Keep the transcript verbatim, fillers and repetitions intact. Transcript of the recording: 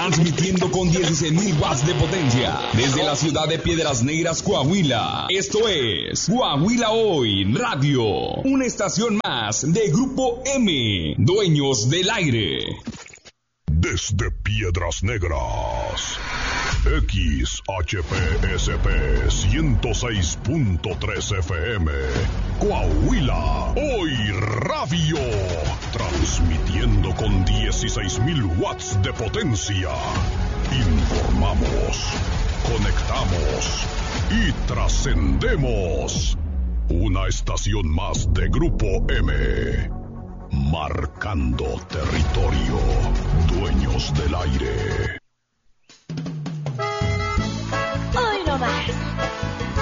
transmitiendo con dieciséis mil watts de potencia desde la ciudad de Piedras Negras, Coahuila. Esto es Coahuila Hoy Radio, una estación más de Grupo M, dueños del aire. Desde Piedras Negras, X H P S P ciento seis punto tres F M, Coahuila Hoy Radio, transmitiendo con dieciséis mil watts de potencia. Informamos, conectamos y trascendemos. Una estación más de Grupo M, marcando territorio, dueños del aire.